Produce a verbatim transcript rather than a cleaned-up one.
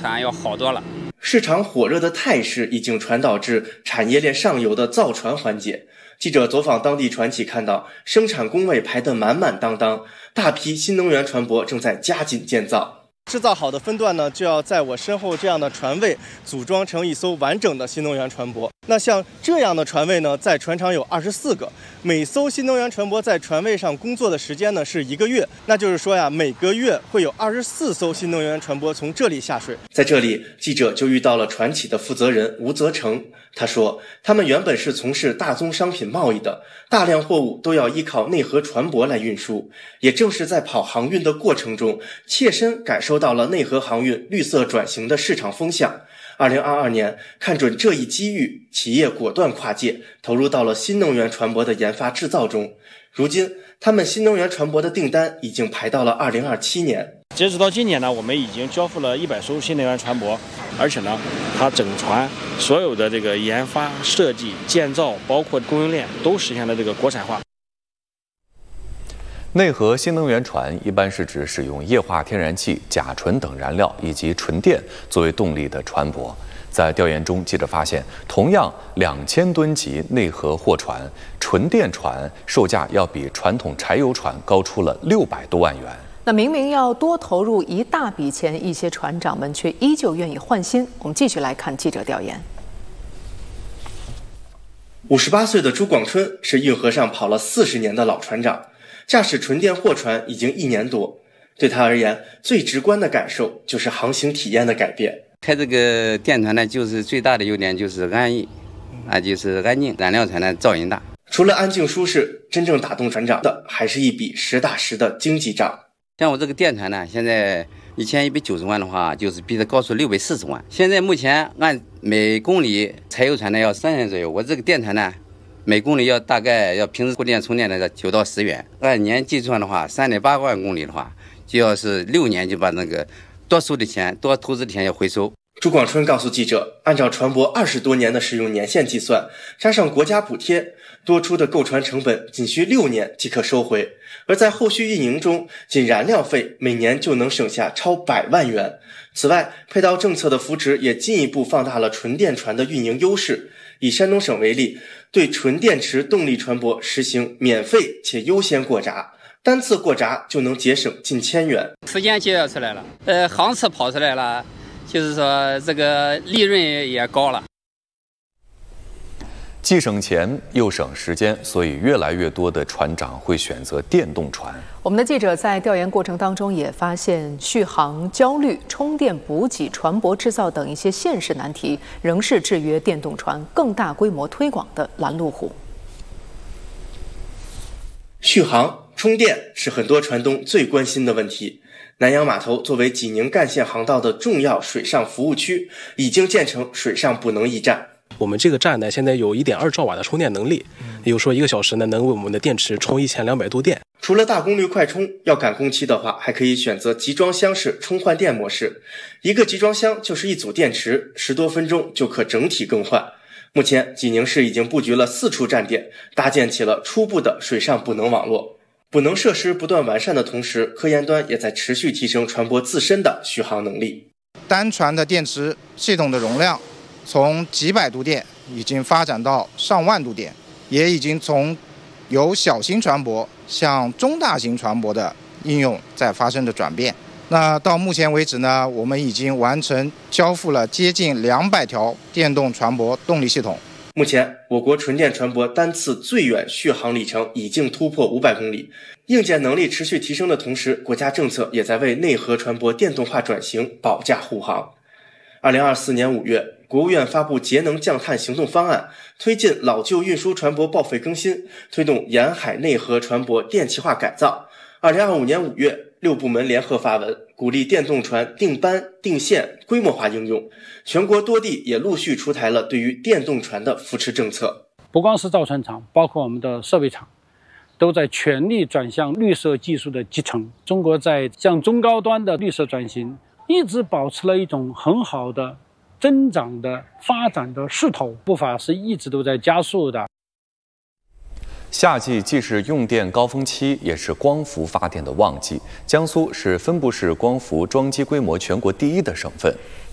船要好多了。 市场火热的态势已经传导至产业链上游的造船环节。记者走访当地船企，看到生产工位排得满满当当，大批新能源船舶正在加紧建造。制造好的分段呢，就要在我身后这样的船位组装成一艘完整的新能源船舶。那像这样的船位呢，在船厂有二十四个，每艘新能源船舶在船位上工作的时间呢是一个月。那就是说呀，每个月会有二十四艘新能源船舶从这里下水。在这里，记者就遇到了船企的负责人吴泽成。他说，他们原本是从事大宗商品贸易的，大量货物都要依靠内河船舶来运输。也正是在跑航运的过程中，切身感受到了内河航运绿色转型的市场风向。二零二二年，看准这一机遇，企业果断跨界，投入到了新能源船舶的研发制造中。如今，他们新能源船舶的订单已经排到了二零二七年。 截止到今年呢，我们已经交付了一百艘新能源船舶，而且呢，它整船所有的这个研发、设计、建造，包括供应链，都实现了这个国产化。 内河新能源船一般是指使用液化天然气、甲醇等燃料以及纯电作为动力的船舶。在调研中，记者发现，同样两千吨级内河货船，纯电船售价要比传统柴油船高出了六百多万元。 那明明要多投入一大笔钱，一些船长们却依旧愿意换新。我们继续来看记者调研。 五十八岁的朱广春是运河上跑了四十年的老船长，驾驶纯电货船已经一年多。对他而言，最直观的感受就是航行体验的改变。 开这个电船呢，就是最大的优点就是安逸，啊，就是安静。燃料船呢，噪音大。 除了安静舒适，真正打动船长的还是一笔实打实的经济账。 像我这个电船呢，现在以前一百九十万的话，就是比它高出六百四十万。现在目前按每公里柴油船呢要三元左右，我这个电船呢，每公里要大概要平时固电充电的九到十元。按年计算的话，三点八万公里的话，就要是六年就把那个多收的钱、多投资的钱要回收。 朱广春告诉记者，按照船舶二十多年的使用年限计算，加上国家补贴，多出的购船成本仅需六年即可收回。而在后续运营中，仅燃料费每年就能省下超百万元。此外，配套政策的扶持也进一步放大了纯电船的运营优势。以山东省为例，对纯电池动力船舶实行免费且优先过闸，单次过闸就能节省近千元。 时间节约出来了，呃，航次跑出来了，就是说这个利润也高了。 既省钱又省时间，所以越来越多的船长会选择电动船。 我们的记者在调研过程当中也发现，续航焦虑、充电补给、船舶制造等一些现实难题，仍是制约电动船更大规模推广的拦路虎。 续航、充电是很多船东最关心的问题。南洋码头作为济宁干线航道的重要水上服务区，已经建成水上补能驿站。 我们这个站呢，现在有 一点二兆瓦的充电能力，也就是说一个小时呢能为我们的电池充一千两百度电。 除了大功率快充，要赶工期的话，还可以选择集装箱式充换电模式。一个集装箱就是一组电池，十多分钟就可整体更换。目前，济宁市已经布局了四处站点，搭建起了初步的水上补能网络。补能设施不断完善的同时，科研端也在持续提升船舶自身的续航能力。 单船的电池系统的容量从几百度电已经发展到上万度电，也已经从由小型船舶向中大型船舶的应用在发生的转变。那到目前为止呢，我们已经完成交付了接近两百条电动船舶动力系统。 目前，我国纯电船舶单次最远续航里程已经突破五百公里。硬件能力持续提升的同时，国家政策也在为内河船舶电动化转型保驾护航。二零二四年五月，国务院发布节能降碳行动方案，推进老旧运输船舶报废更新，推动沿海内河船舶电气化改造。二零二五年五月，六部门联合发文，鼓励电动船定班、定线规模化应用。全国多地也陆续出台了对于电动船的扶持政策。 不光是造船厂，包括我们的设备厂，都在全力转向绿色技术的集成。中国在向中高端的绿色转型，一直保持了一种很好的增长的发展的势头，步伐是一直都在加速的。 夏季既是用电高峰期，也是光伏发电的旺季。江苏是分布式光伏装机规模全国第一的省份。